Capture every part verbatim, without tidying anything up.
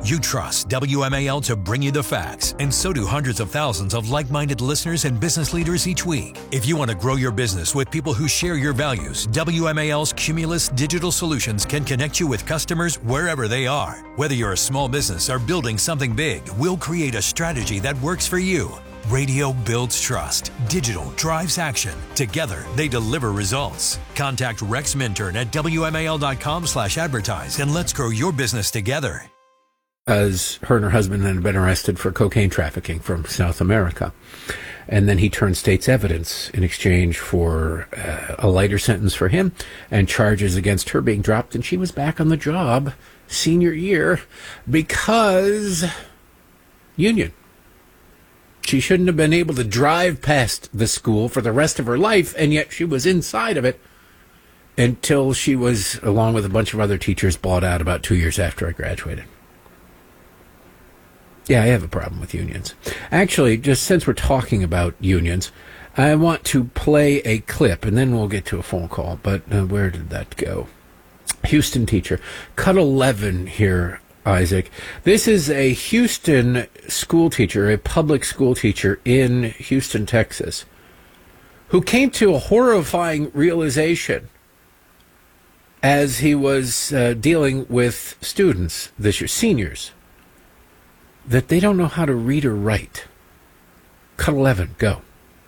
You trust W M A L to bring you the facts, and so do hundreds of thousands of like-minded listeners and business leaders each week. If you want to grow your business with people who share your values, W M A L's Cumulus Digital Solutions can connect you with customers wherever they are. Whether you're a small business or building something big, we'll create a strategy that works for you. Radio builds trust. Digital drives action. Together, they deliver results. Contact Rex Minturn at W M A L dot com slash advertise and let's grow your business together. As her and her husband had been arrested for cocaine trafficking from South America. And then he turned state's evidence in exchange for uh, a lighter sentence for him and charges against her being dropped. And she was back on the job senior year because union. She shouldn't have been able to drive past the school for the rest of her life, and yet she was inside of it until she was, along with a bunch of other teachers, bought out about two years after I graduated. Yeah, I have a problem with unions. Actually, just since we're talking about unions, I want to play a clip, and then we'll get to a phone call. But uh, where did that go? Houston teacher. Cut eleven here, Isaac. This is a Houston school teacher, a public school teacher in Houston, Texas, who came to a horrifying realization as he was uh, dealing with students this year, seniors, that they don't know how to read or write. Cut eleven, go.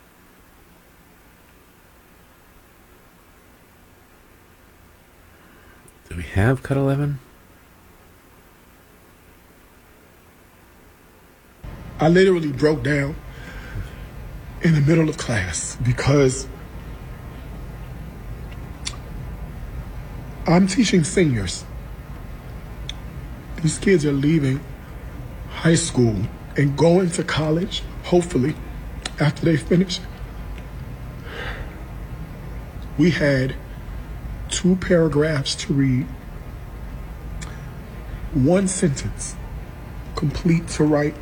Do we have cut eleven? I literally broke down in the middle of class because I'm teaching seniors. These kids are leaving high school and going to college, hopefully, after they finish. We had two paragraphs to read, one sentence complete to write.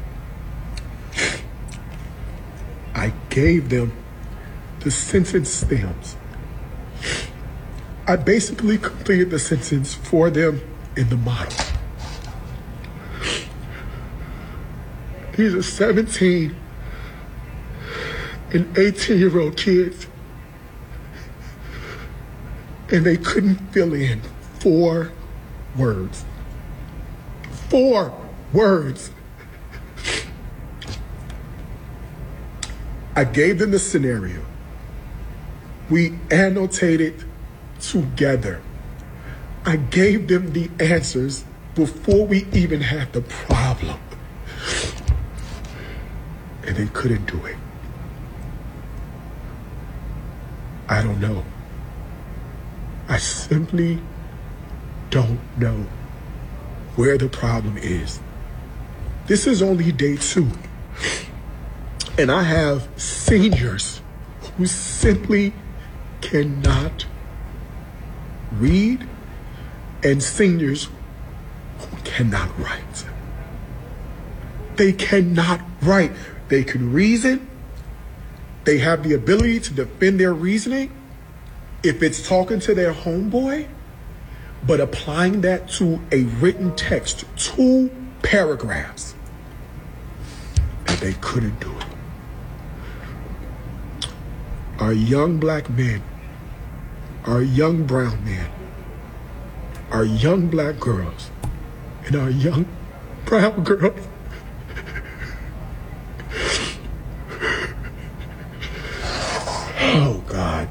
I gave them the sentence stems. I basically completed the sentence for them in the model. These are seventeen and eighteen-year-old kids, and they couldn't fill in four words. Four words. I gave them the scenario. We annotated together. I gave them the answers before we even had the problem. And they couldn't do it. I don't know. I simply don't know where the problem is. This is only day two. And I have seniors who simply cannot read and seniors who cannot write. They cannot write. They can reason. They have the ability to defend their reasoning if it's talking to their homeboy, but applying that to a written text, two paragraphs, and they couldn't do it. Our young black men, our young brown men, our young black girls, and our young brown girls oh, God.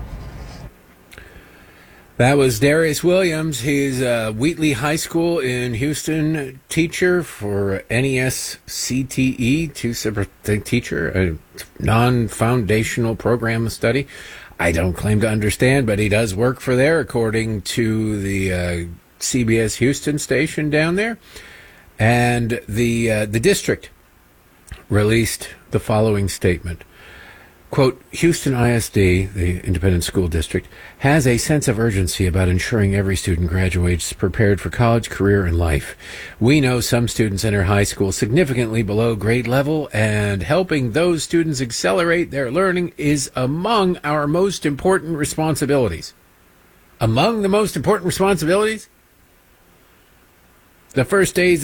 That was Darius Williams. He's a Wheatley High School in Houston teacher for N E S C T E, two separate teacher, a non-foundational program of study. I don't claim to understand, but he does work for there, according to the uh, C B S Houston station down there. And the uh, the district released the following statement. Quote, Houston I S D, the independent school district, has a sense of urgency about ensuring every student graduates prepared for college, career, and life. We know some students enter high school significantly below grade level, and helping those students accelerate their learning is among our most important responsibilities. Among the most important responsibilities? The first days